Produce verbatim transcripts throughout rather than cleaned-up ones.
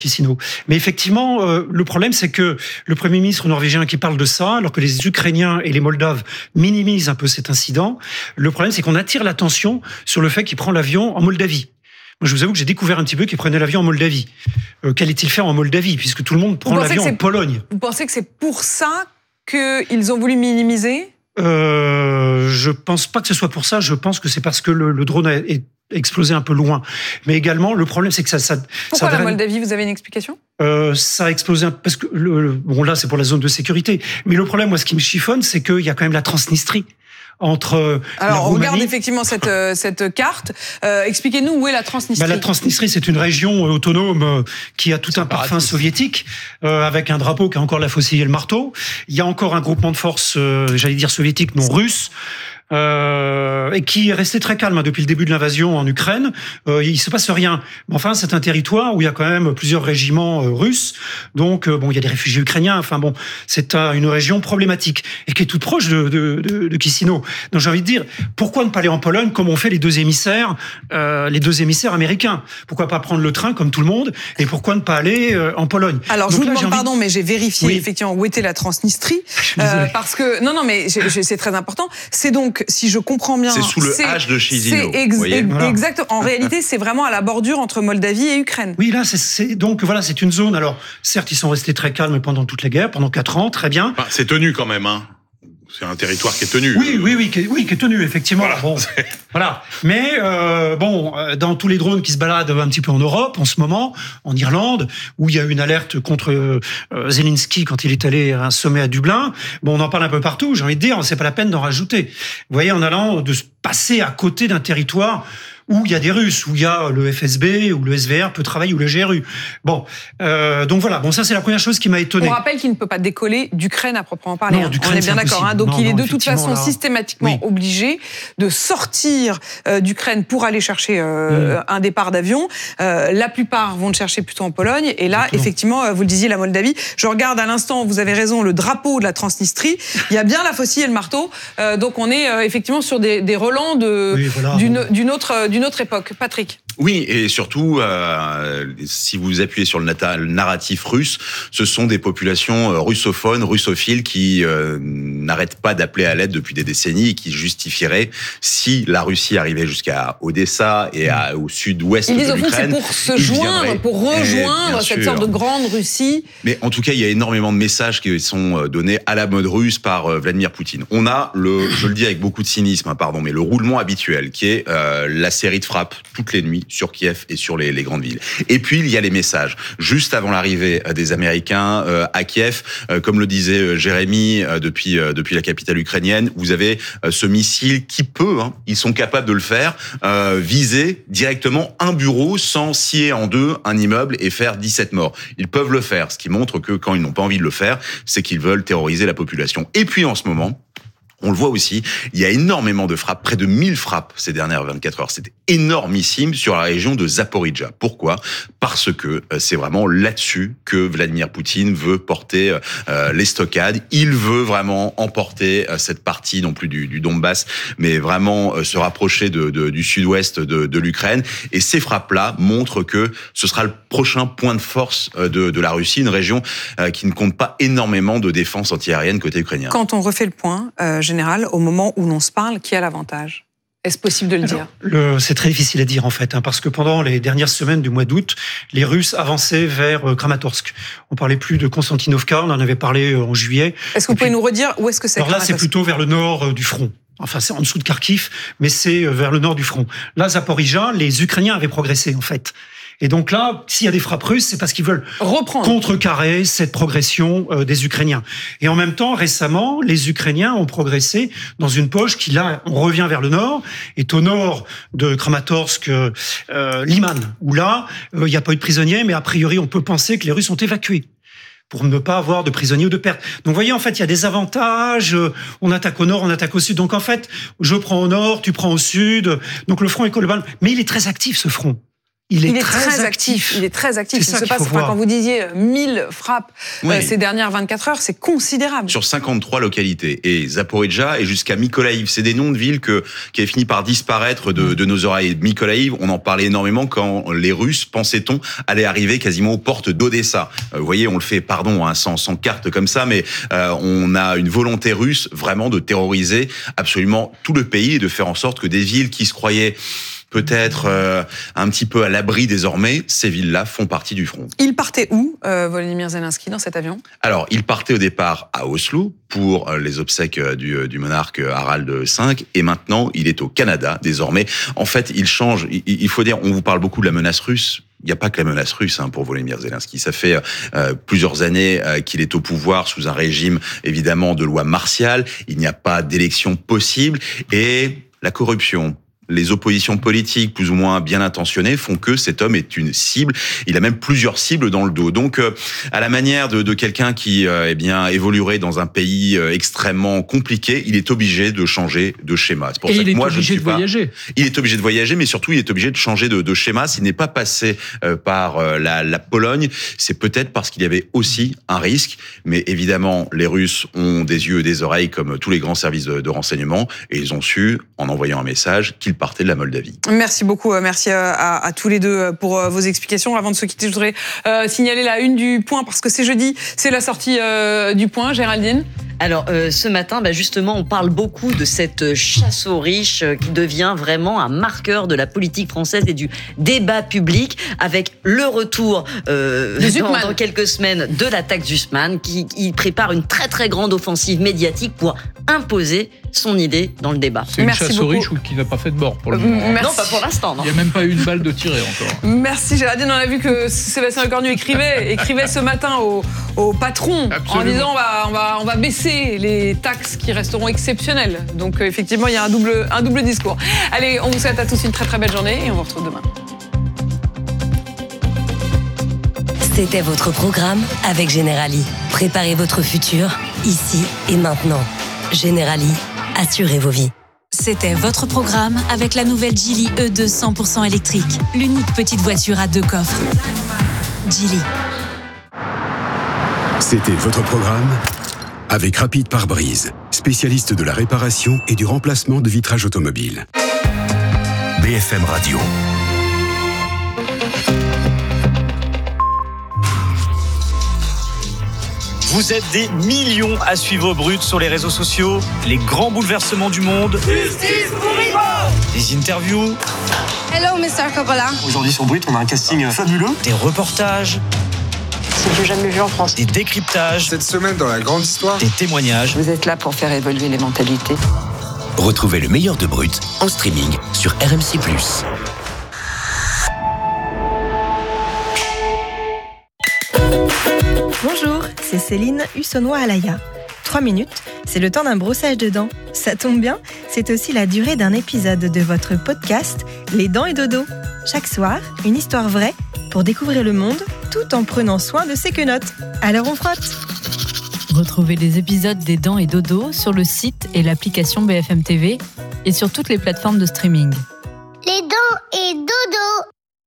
Kissino. Mais effectivement, euh, le problème, c'est que le Premier ministre norvégien qui parle de ça, alors que les Ukrainiens et les Moldaves minimisent un peu cet incident, le problème, c'est qu'on attire l'attention sur le fait qu'il prend l'avion en Moldavie. Moi, je vous avoue que j'ai découvert un petit peu qu'il prenait l'avion en Moldavie. Euh, qu'allait-il faire en Moldavie, puisque tout le monde prend l'avion en Pologne? Vous pensez que c'est pour ça qu'ils ont voulu minimiser ? Euh, je pense pas que ce soit pour ça. Je pense que c'est parce que le, le drone a, est explosé un peu loin. Mais également, le problème, c'est que ça... ça Pourquoi ça la Moldavie, vous avez une explication ? euh, Ça a explosé un, parce que... Le, le, bon, là, c'est pour la zone de sécurité. Mais le problème, moi, ce qui me chiffonne, c'est qu'il y a quand même la Transnistrie. Entre Alors, on regarde effectivement cette, euh, cette carte. Euh, expliquez-nous où est la Transnistrie. Bah, la Transnistrie, c'est une région autonome euh, qui a tout un parfum soviétique, euh, avec un drapeau qui a encore la faucille et le marteau. Il y a encore un groupement de forces, euh, j'allais dire soviétique, non russe, euh, et qui est resté très calme hein, depuis le début de l'invasion en Ukraine. Euh, il se passe rien. Mais enfin, c'est un territoire où il y a quand même plusieurs régiments euh, russes. Donc, euh, bon, il y a des réfugiés ukrainiens. Enfin bon, c'est euh, une région problématique et qui est toute proche de, de, de, de Kissino. Donc, j'ai envie de dire, pourquoi ne pas aller en Pologne comme ont fait les deux émissaires, euh, les deux émissaires américains? Pourquoi pas prendre le train comme tout le monde? Et pourquoi ne pas aller euh, en Pologne? Alors, Donc, je vous là, demande envie... pardon, mais j'ai vérifié oui. effectivement où était la Transnistrie, euh, parce que non, non, mais j'ai, j'ai, c'est très important. C'est donc si je comprends bien, c'est sous le H de Chisinau. C'est ex- ex- voilà. Exact. En réalité, c'est vraiment à la bordure entre Moldavie et Ukraine. Oui, là, c'est, c'est donc voilà, c'est une zone. Alors, certes, ils sont restés très calmes pendant toute la guerre, pendant quatre ans, très bien. Enfin, c'est tenu quand même, hein. C'est un territoire qui est tenu. Oui, oui, oui, qui est, oui, qui est tenu, effectivement. Voilà. Bon, voilà. Mais euh, bon, dans tous les drones qui se baladent un petit peu en Europe en ce moment, en Irlande, où il y a eu une alerte contre euh, Zelensky quand il est allé à un sommet à Dublin, bon, on en parle un peu partout. J'ai envie de dire, c'est pas la peine d'en rajouter. Vous voyez, en allant de se passer à côté d'un territoire où il y a des Russes, où il y a le F S B, où le S V R peut travailler, ou le G R U. Bon, euh, donc voilà. Bon, ça c'est la première chose qui m'a étonné. On rappelle qu'il ne peut pas décoller d'Ukraine à proprement parler. Non, hein. d'Ukraine, on est bien d'accord. Hein. Donc non, il est non, de toute façon là... systématiquement oui. obligé de sortir euh, d'Ukraine pour aller chercher euh, mmh. un départ d'avion. Euh, la plupart vont le chercher plutôt en Pologne. Et là, Exactement. effectivement, euh, vous le disiez, la Moldavie. Je regarde à l'instant, vous avez raison, le drapeau de la Transnistrie. Il y a bien la faucille et le marteau. Euh, donc on est euh, effectivement sur des, des relents de, oui, voilà. d'une, d'une autre, d'une autre époque. Patrick. Oui, et surtout, euh, si vous appuyez sur le, nata- le narratif russe, ce sont des populations russophones, russophiles, qui euh, n'arrêtent pas d'appeler à l'aide depuis des décennies et qui justifieraient, si la Russie arrivait jusqu'à Odessa et à, au sud-ouest ils disent, de au fond, l'Ukraine, c'est pour se joindre, pour rejoindre cette sorte de grande Russie. Mais en tout cas, il y a énormément de messages qui sont donnés à la mode russe par Vladimir Poutine. On a le, je le dis avec beaucoup de cynisme, hein, pardon, mais le roulement habituel, qui est euh, la série de frappes toutes les nuits sur Kiev et sur les, les grandes villes. Et puis, il y a les messages. Juste avant l'arrivée des Américains euh, à Kiev, euh, comme le disait euh, Jérémy euh, depuis, euh, depuis la capitale ukrainienne, vous avez euh, ce missile qui peut, hein, ils sont capables de le faire, euh, viser directement un bureau sans scier en deux un immeuble et faire dix-sept morts. Ils peuvent le faire, ce qui montre que quand ils n'ont pas envie de le faire, c'est qu'ils veulent terroriser la population. Et puis, en ce moment, on le voit aussi, il y a énormément de frappes, près de mille frappes ces dernières vingt-quatre heures. C'était énormissime sur la région de Zaporijjia. Pourquoi ? Parce que c'est vraiment là-dessus que Vladimir Poutine veut porter euh, les stockades. Il veut vraiment emporter euh, cette partie, non plus du, du Donbass, mais vraiment euh, se rapprocher de, de, du sud-ouest de, de l'Ukraine. Et ces frappes-là montrent que ce sera le prochain point de force euh, de, de la Russie, une région euh, qui ne compte pas énormément de défense antiaérienne côté ukrainien. Quand on refait le point, euh, général, au moment où l'on se parle, qui a l'avantage ? Est-ce possible de le Alors, dire ? le, C'est très difficile à dire en fait, hein, parce que pendant les dernières semaines du mois d'août, les Russes avançaient vers euh, Kramatorsk. On parlait plus de Konstantinovka, on en avait parlé euh, en juillet. Est-ce que vous puis, pouvez nous redire où est-ce que c'est ? Alors là, c'est plutôt vers le nord euh, du front. Enfin, c'est en dessous de Kharkiv, mais c'est euh, vers le nord du front. Là, Zaporijjia, les Ukrainiens avaient progressé en fait. Et donc là, s'il y a des frappes russes, c'est parce qu'ils veulent reprendre, contrecarrer cette progression euh, des Ukrainiens. Et en même temps, récemment, les Ukrainiens ont progressé dans une poche qui, là, on revient vers le nord, est au nord de Kramatorsk, euh, euh, Liman, où là, il euh, n'y a pas eu de prisonniers, mais a priori, on peut penser que les Russes ont évacué pour ne pas avoir de prisonniers ou de pertes. Donc, vous voyez, en fait, il y a des avantages. On attaque au nord, on attaque au sud. Donc, en fait, je prends au nord, tu prends au sud. Donc, le front est global. Mais il est très actif, ce front. Il est, il est très, très actif. actif. Il est très actif. C'est il se passe, enfin, quand vous disiez mille frappes oui. euh, ces dernières vingt-quatre heures, c'est considérable. Sur cinquante-trois localités. Et Zaporijjia et jusqu'à Mykolaïv. C'est des noms de villes que, qui avaient fini par disparaître de, de nos oreilles. Mykolaïv, on en parlait énormément quand les Russes, pensait-on, allaient arriver quasiment aux portes d'Odessa. Euh, vous voyez, on le fait, pardon, hein, sans, sans carte comme ça, mais euh, on a une volonté russe vraiment de terroriser absolument tout le pays et de faire en sorte que des villes qui se croyaient peut-être euh, un petit peu à l'abri désormais, ces villes-là font partie du front. Il partait où, euh, Volodymyr Zelensky, dans cet avion ? Alors, il partait au départ à Oslo pour euh, les obsèques euh, du, du monarque Harald cinq, et maintenant, il est au Canada, désormais. En fait, il change, il, il faut dire, on vous parle beaucoup de la menace russe. Il n'y a pas que la menace russe hein, pour Volodymyr Zelensky. Ça fait euh, plusieurs années euh, qu'il est au pouvoir sous un régime, évidemment, de loi martiale. Il n'y a pas d'élection possible, et la corruption, les oppositions politiques plus ou moins bien intentionnées font que cet homme est une cible. Il a même plusieurs cibles dans le dos. Donc, euh, à la manière de, de quelqu'un qui euh, eh bien évoluerait dans un pays euh, extrêmement compliqué, il est obligé de changer de schéma. C'est pour Et ça il que est moi, obligé je ne suis de pas... voyager. Il est obligé de voyager, mais surtout, il est obligé de changer de, de schéma. S'il n'est pas passé euh, par euh, la, la Pologne, c'est peut-être parce qu'il y avait aussi un risque. Mais évidemment, les Russes ont des yeux et des oreilles comme tous les grands services de, de renseignement, et ils ont su, en envoyant un message, qu'ils partait de la Moldavie. Merci beaucoup, merci à, à tous les deux pour vos explications. Avant de se quitter, je voudrais euh, signaler la une du Point, parce que c'est jeudi, c'est la sortie euh, du Point. Géraldine ? Alors, euh, ce matin, bah justement, on parle beaucoup de cette chasse aux riches euh, qui devient vraiment un marqueur de la politique française et du débat public, avec le retour euh, dans, dans quelques semaines de l'attaque Zussman, qui, qui prépare une très très grande offensive médiatique pour imposer son idée dans le débat. C'est une Merci chasse beaucoup. aux riches ou qui n'a pas fait de bord pour le moment. Merci. Non, pas pour l'instant. Non. Il n'y a même pas eu une balle de tirée encore. Merci Géraldine. On a vu que Sébastien Lecornu écrivait, écrivait ce matin au, au patron Absolument. en disant on va, on, va, on va baisser les taxes qui resteront exceptionnelles. Donc effectivement, il y a un double, un double discours. Allez, on vous souhaite à tous une très très belle journée et on vous retrouve demain. C'était votre programme avec Generali. Préparez votre futur, ici et maintenant. Generali, assurez vos vies. C'était votre programme avec la nouvelle Geely E deux cent pour cent électrique. L'unique petite voiture à deux coffres. Geely. C'était votre programme avec Rapide Pare-Brise, spécialiste de la réparation et du remplacement de vitrages automobiles. B F M Radio. Vous êtes des millions à suivre Brut sur les réseaux sociaux, les grands bouleversements du monde, Justice pour Ivo, des interviews. Hello, mister Coppola. Aujourd'hui sur Brut, on a un casting fabuleux, des reportages. C'est du jamais vu en France. Des décryptages. Cette semaine dans la grande histoire. Des témoignages. Vous êtes là pour faire évoluer les mentalités. Retrouvez le meilleur de Brut en streaming sur R M C plus. Bonjour, c'est Céline Hussonnois-Alaya. Trois minutes, c'est le temps d'un brossage de dents. Ça tombe bien, c'est aussi la durée d'un épisode de votre podcast Les Dents et Dodo. Chaque soir, une histoire vraie pour découvrir le monde tout en prenant soin de ses quenottes. Alors on frotte. Retrouvez les épisodes des Dents et Dodo sur le site et l'application B F M T V et sur toutes les plateformes de streaming. Les Dents et Dodo.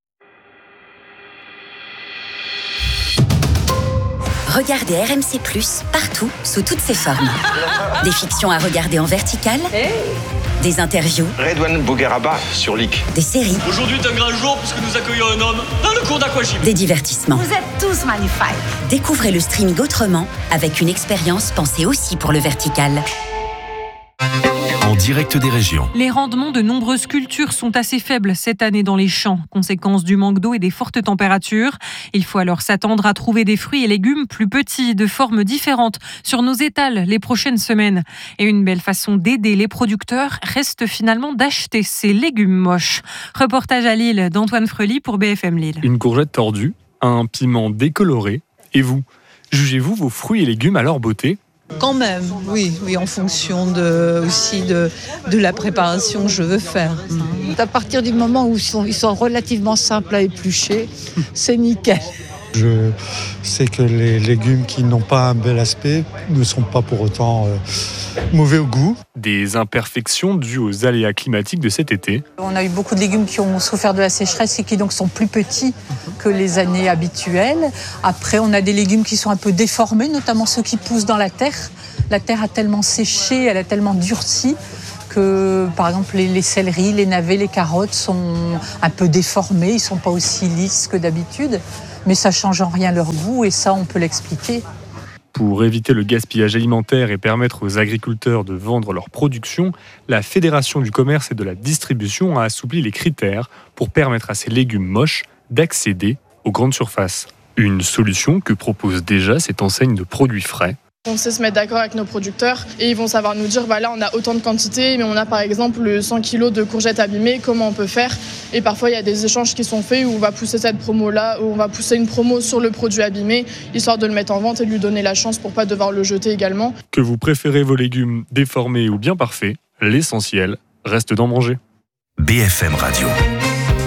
Regardez R M C plus, partout, sous toutes ses formes. Des fictions à regarder en vertical, des interviews, Redouane Bougueraba sur L I C, des séries. Aujourd'hui est un grand jour puisque nous accueillons un homme dans le cours d'aquagym. Des divertissements. Vous êtes tous magnifiques. Découvrez le streaming autrement, avec une expérience pensée aussi pour le vertical. En direct des régions. Les rendements de nombreuses cultures sont assez faibles cette année dans les champs, conséquence du manque d'eau et des fortes températures. Il faut alors s'attendre à trouver des fruits et légumes plus petits, de formes différentes, sur nos étals les prochaines semaines. Et une belle façon d'aider les producteurs reste finalement d'acheter ces légumes moches. Reportage à Lille d'Antoine Frely pour B F M Lille. Une courgette tordue, un piment décoloré. Et vous, jugez-vous vos fruits et légumes à leur beauté ? Quand même, oui, oui, en fonction de, aussi de, de la préparation que je veux faire. À partir du moment où ils sont, ils sont relativement simples à éplucher, c'est nickel. Je sais que les légumes qui n'ont pas un bel aspect ne sont pas pour autant euh, mauvais au goût. Des imperfections dues aux aléas climatiques de cet été. On a eu beaucoup de légumes qui ont souffert de la sécheresse et qui donc sont plus petits que les années habituelles. Après, on a des légumes qui sont un peu déformés, notamment ceux qui poussent dans la terre. La terre a tellement séché, elle a tellement durci que, par exemple, les, les céleris, les navets, les carottes sont un peu déformés. Ils ne sont pas aussi lisses que d'habitude. Mais ça ne change en rien leur goût et ça, on peut l'expliquer. Pour éviter le gaspillage alimentaire et permettre aux agriculteurs de vendre leur production, la Fédération du commerce et de la distribution a assoupli les critères pour permettre à ces légumes moches d'accéder aux grandes surfaces. Une solution que propose déjà cette enseigne de produits frais. On sait se mettre d'accord avec nos producteurs et ils vont savoir nous dire bah là on a autant de quantité mais on a par exemple cent kilos de courgettes abîmées, comment on peut faire? Et parfois il y a des échanges qui sont faits où on va pousser cette promo là, où on va pousser une promo sur le produit abîmé histoire de le mettre en vente et de lui donner la chance pour pas devoir le jeter également. Que vous préférez vos légumes déformés ou bien parfaits, l'essentiel reste d'en manger. B F M Radio.